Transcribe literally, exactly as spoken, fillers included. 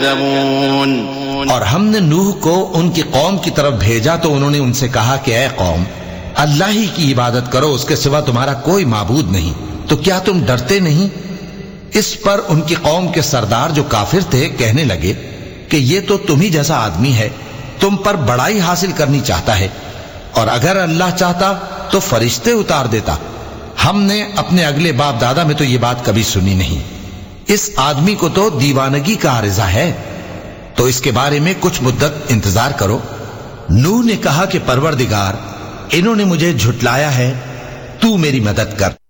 और हमने नूह को उनकी कौम की तरफ भेजा तो उन्होंने उनसे कहा कि ऐ कौम, अल्लाह ही की इबादत करो, उसके सिवा तुम्हारा कोई माबूद नहीं, तो क्या तुम डरते नहीं? इस पर उनकी कौम के सरदार जो काफिर थे कहने लगे कि ये तो तुम ही जैसा आदमी है, तुम पर बड़ाई हासिल करनी चाहता है, और अगर अल्लाह चाहता तो फरिश्ते उतार देता। हमने अपने अगले बाप दादा में तो ये बात कभी सुनी नहीं। इस आदमी को तो दीवानगी का आरिज़ा है, तो इसके बारे में कुछ मुद्दत इंतजार करो। नूह ने कहा कि परवरदिगार, इन्होंने मुझे झुटलाया है, तू मेरी मदद कर।